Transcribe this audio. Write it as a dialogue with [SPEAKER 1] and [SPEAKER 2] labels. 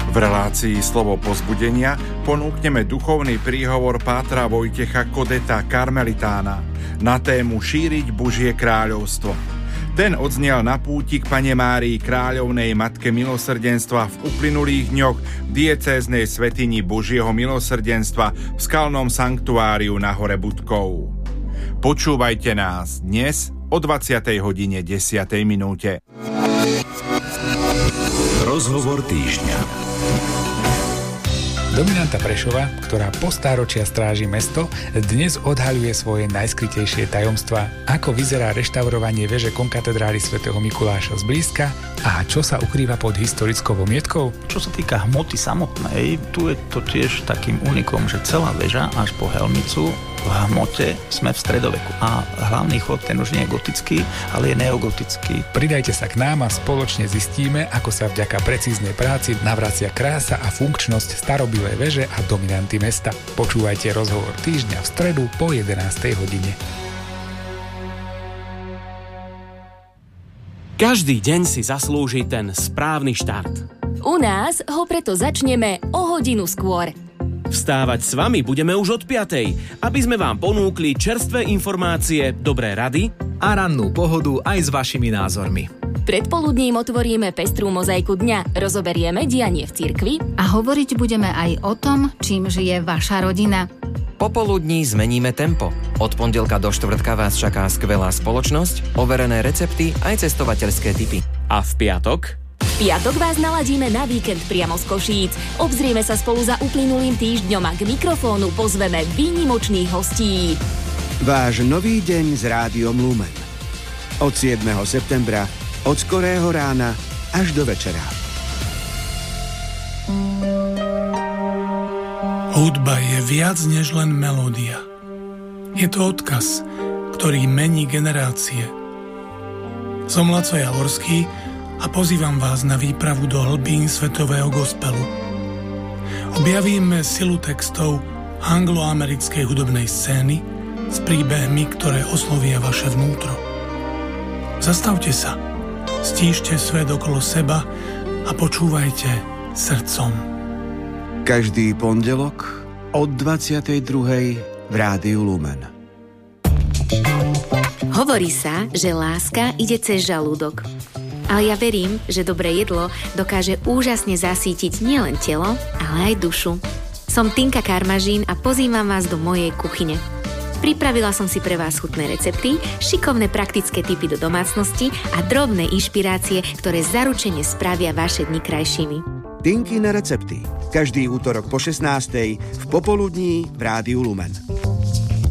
[SPEAKER 1] V relácii Slovo povzbudenia ponúkneme duchovný príhovor pátra Vojtecha Kodeta karmelitána na tému Šíriť Božie kráľovstvo. Ten odznel na púti k Panne Márii Kráľovnej Matke milosrdenstva v uplynulých dňoch v diecéznej svätyni Božieho milosrdenstva v skalnom sanktuáriu na hore Budkov. Počúvajte nás dnes o 20:10.
[SPEAKER 2] Rozhovor týždňa.
[SPEAKER 3] Dominanta Prešova, ktorá po stáročia stráži mesto, dnes odhaľuje svoje najskrytejšie tajomstvá, ako vyzerá reštaurovanie veže konkatedrály svätého Mikuláša zblízka a čo sa ukrýva pod historickou vomietkou.
[SPEAKER 4] Čo sa týka hmoty samotnej, tu je to tiež takým unikom, že celá väža až po helmicu v hmote sme v stredoveku. A hlavný chod, ten už nie je gotický, ale je neogotický.
[SPEAKER 3] Pridajte sa k nám a spoločne zistíme, ako sa vďaka precíznej práci navracia krása a funkčnosť starobilej veže a dominanty mesta. Počúvajte rozhovor týždňa v stredu po 11:00.
[SPEAKER 5] Každý deň si zaslúži ten správny štart.
[SPEAKER 6] U nás ho preto začneme o hodinu skôr.
[SPEAKER 5] Vstávať s vami budeme už od 5:00, aby sme vám ponúkli čerstvé informácie, dobré rady
[SPEAKER 7] a rannú pohodu aj s vašimi názormi.
[SPEAKER 6] Predpoludním otvoríme pestrú mozaiku dňa, rozoberieme dianie v cirkvi
[SPEAKER 8] a hovoriť budeme aj o tom, čím žije vaša rodina.
[SPEAKER 9] Popoludní zmeníme tempo. Od pondelka do štvrtka vás čaká skvelá spoločnosť, overené recepty aj cestovateľské tipy.
[SPEAKER 5] A v piatok?
[SPEAKER 6] V piatok vás naladíme na víkend priamo z Košíc. Obzrieme sa spolu za uplynulým týždňom a k mikrofónu pozveme výnimočných hostí.
[SPEAKER 10] Váš nový deň s Rádiom Lumen. Od 7. septembra, od skorého rána až do večera.
[SPEAKER 11] Hudba je viac než len melódia. Je to odkaz, ktorý mení generácie. Som Laco Javorský a pozývam vás na výpravu do hlbín svetového gospelu. Objavíme silu textov angloamerickej hudobnej scény s príbehmi, ktoré oslovia vaše vnútro. Zastavte sa, stíšte svet okolo seba a počúvajte srdcom.
[SPEAKER 10] Každý pondelok od 22:00 v Rádiu Lumen.
[SPEAKER 12] Hovorí sa, že láska ide cez žalúdok. Ale ja verím, že dobré jedlo dokáže úžasne zasítiť nielen telo, ale aj dušu. Som Tinka Karmažín a pozývam vás do mojej kuchyne. Pripravila som si pre vás chutné recepty, šikovné praktické tipy do domácnosti a drobné inšpirácie, ktoré zaručene spravia vaše dni krajšími.
[SPEAKER 10] Tinkine recepty. Každý útorok po 16:00 v popoludní v Rádiu Lumen.